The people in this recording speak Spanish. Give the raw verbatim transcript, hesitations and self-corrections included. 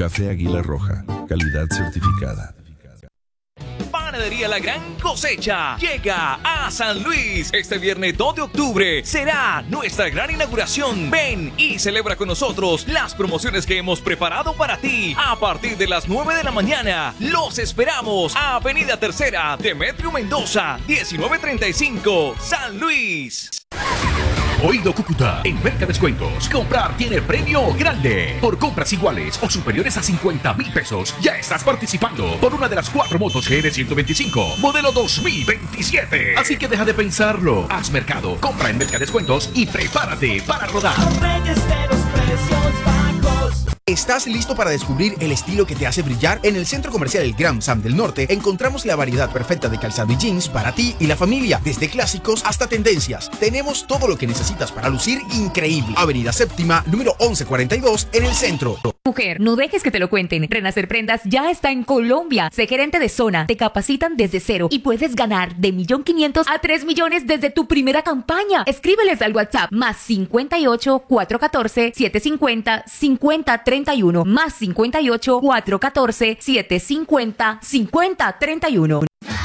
Café Águila Roja, calidad certificada. Panadería La Gran Cosecha llega a San Luis este viernes dos de octubre. Será nuestra gran inauguración. Ven y celebra con nosotros las promociones que hemos preparado para ti. A partir de las nueve de la mañana, los esperamos. Avenida Tercera, Demetrio Mendoza, diecinueve treinta y cinco, San Luis. Oído Cúcuta, en Mercadescuentos, comprar tiene premio grande. Por compras iguales o superiores a cincuenta mil pesos, ya estás participando por una de las cuatro motos G R ciento veinticinco, modelo dos mil veintisiete. Así que deja de pensarlo, haz mercado, compra en Mercadescuentos y prepárate para rodar. ¿Estás listo para descubrir el estilo que te hace brillar? En el Centro Comercial El Gran Sam del Norte encontramos la variedad perfecta de calzado y jeans para ti y la familia, desde clásicos hasta tendencias. Tenemos todo lo que necesitas para lucir increíble. Avenida Séptima, número once cuarenta y dos, en el centro. Mujer, no dejes que te lo cuenten. Renacer Prendas ya está en Colombia. Sé gerente de zona, te capacitan desde cero y puedes ganar de un millón quinientos a tres millones desde tu primera campaña. Escríbeles al WhatsApp más cincuenta y ocho, cuatrocientos catorce, setecientos cincuenta, cincuenta treinta y uno más cincuenta y ocho, cuatrocientos catorce, setecientos cincuenta, cincuenta treinta y uno.